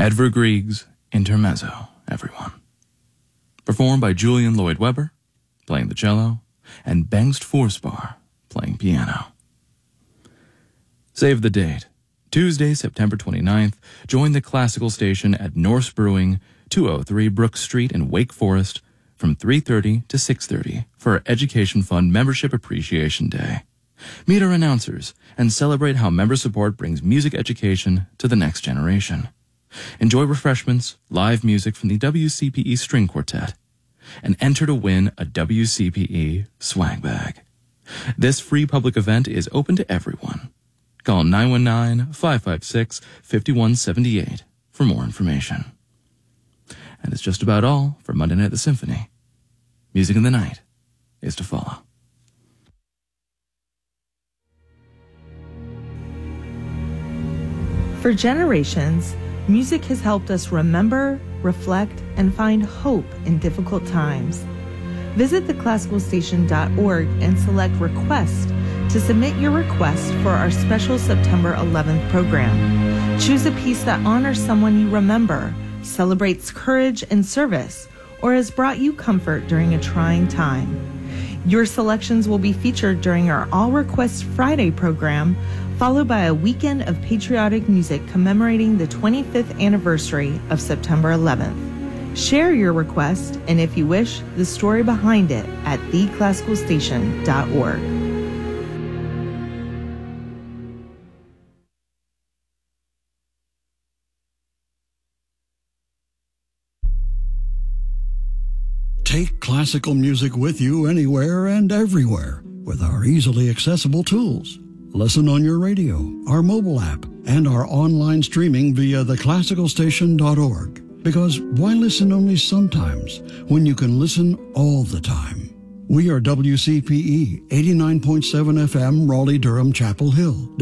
Edvard Grieg's Intermezzo, everyone. Performed by Julian Lloyd Webber, playing the cello, and Bengst Forsbar, playing piano. Save the date. Tuesday, September 29th, join the classical station at Norse Brewing, 203 Brook Street in Wake Forest, from 3:30 to 6:30 for our Education Fund Membership Appreciation Day. Meet our announcers and celebrate how member support brings music education to the next generation. Enjoy refreshments, live music from the WCPE String Quartet, and enter to win a WCPE swag bag. This free public event is open to everyone. Call 919-556-5178 for more information. And it's just about all for Monday Night at the Symphony. Music in the night is to follow. For generations, music has helped us remember, reflect, and find hope in difficult times. Visit theclassicalstation.org and select Request to submit your request for our special September 11th program. Choose a piece that honors someone you remember, celebrates courage and service, or has brought you comfort during a trying time. Your selections will be featured during our All Requests Friday program, followed by a weekend of patriotic music commemorating the 25th anniversary of September 11th. Share your request, and if you wish, the story behind it at theclassicalstation.org. Take classical music with you anywhere and everywhere with our easily accessible tools. Listen on your radio, our mobile app, and our online streaming via theclassicalstation.org. Because why listen only sometimes when you can listen all the time? We are WCPE 89.7 FM, Raleigh, Durham, Chapel Hill.